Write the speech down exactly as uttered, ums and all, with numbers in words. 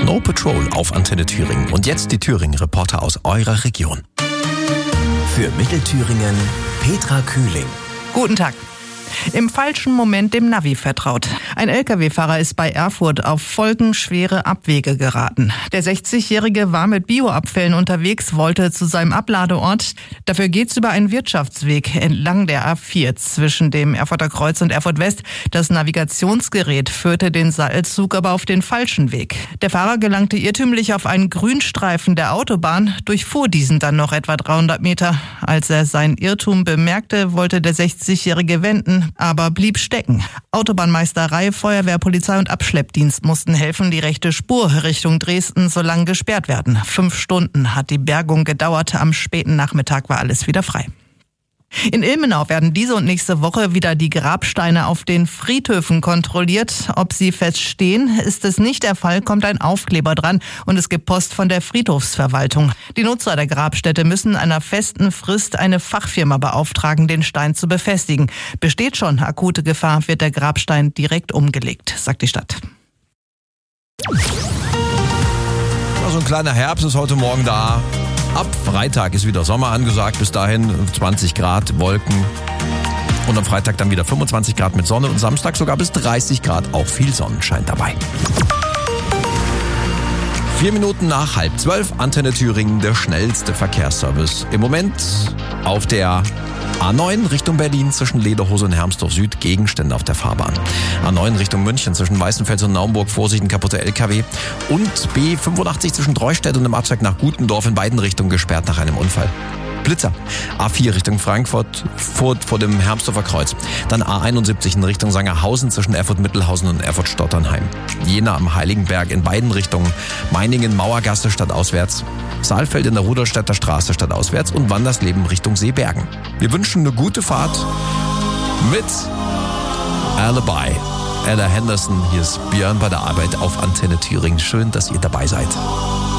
Snow Patrol auf Antenne Thüringen. Und jetzt die Thüringen-Reporter aus eurer Region. Für Mittelthüringen Petra Kühling. Guten Tag. Im falschen Moment dem Navi vertraut. Ein L K W-Fahrer ist bei Erfurt auf folgenschwere Abwege geraten. Der sechzigjährige war mit Bioabfällen unterwegs, wollte zu seinem Abladeort. Dafür geht's über einen Wirtschaftsweg entlang der A vier zwischen dem Erfurter Kreuz und Erfurt West. Das Navigationsgerät führte den Seilzug aber auf den falschen Weg. Der Fahrer gelangte irrtümlich auf einen Grünstreifen der Autobahn, durchfuhr diesen dann noch etwa dreihundert Meter. Als er seinen Irrtum bemerkte, wollte der sechzigjährige wenden, aber blieb stecken. Autobahnmeisterei, Feuerwehr, Polizei und Abschleppdienst mussten helfen, die rechte Spur Richtung Dresden so lange gesperrt werden. Fünf Stunden hat die Bergung gedauert. Am späten Nachmittag war alles wieder frei. In Ilmenau werden diese und nächste Woche wieder die Grabsteine auf den Friedhöfen kontrolliert. Ob sie feststehen, ist es nicht der Fall, kommt ein Aufkleber dran und es gibt Post von der Friedhofsverwaltung. Die Nutzer der Grabstätte müssen einer festen Frist eine Fachfirma beauftragen, den Stein zu befestigen. Besteht schon akute Gefahr, wird der Grabstein direkt umgelegt, sagt die Stadt. So ein kleiner Herbst ist heute Morgen da. Ab Freitag ist wieder Sommer angesagt, bis dahin zwanzig Grad, Wolken und am Freitag dann wieder fünfundzwanzig Grad mit Sonne und Samstag sogar bis dreißig Grad, auch viel Sonnenschein dabei. Vier Minuten nach halb zwölf, Antenne Thüringen, der schnellste Verkehrsservice. Im Moment auf der A neun Richtung Berlin zwischen Lederhose und Hermsdorf Süd, Gegenstände auf der Fahrbahn. A neun Richtung München zwischen Weißenfels und Naumburg, Vorsicht, ein kaputter L K W. Und B fünfundachtzig zwischen Dreustedt und dem Abzweig nach Gutendorf in beiden Richtungen gesperrt nach einem Unfall. Blitzer. A vier Richtung Frankfurt vor, vor dem Hermsdorfer Kreuz. Dann A einundsiebzig in Richtung Sangerhausen zwischen Erfurt-Mittelhausen und Erfurt-Stotternheim. Jena am Heiligenberg in beiden Richtungen. Meiningen, Mauergasse stadtauswärts. Saalfeld in der Rudolstädter Straße stadtauswärts und Wandersleben Richtung Seebergen. Wir wünschen eine gute Fahrt mit Alibi. Ella Henderson, hier ist Björn bei der Arbeit auf Antenne Thüringen. Schön, dass ihr dabei seid.